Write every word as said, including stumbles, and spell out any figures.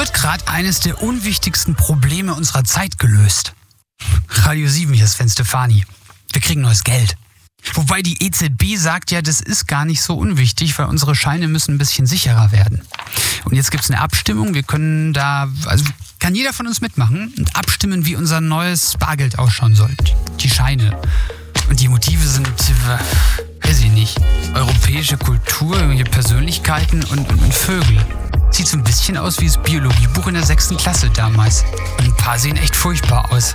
hat gerade eines der unwichtigsten Probleme unserer Zeit gelöst. Radio sieben, hier ist Sven Stefani. Wir kriegen neues Geld. Wobei die E Z B sagt ja, das ist gar nicht so unwichtig, weil unsere Scheine müssen ein bisschen sicherer werden. Und jetzt gibt es eine Abstimmung. Wir können da, also kann jeder von uns mitmachen und abstimmen, wie unser neues Bargeld ausschauen soll. Die Scheine. Und die Motive sind, äh, weiß ich nicht, europäische Kultur, irgendwelche Persönlichkeiten und, und, und Vögel. Sieht so ein bisschen aus wie das Biologiebuch in der sechsten Klasse damals. Und ein paar sehen echt furchtbar aus.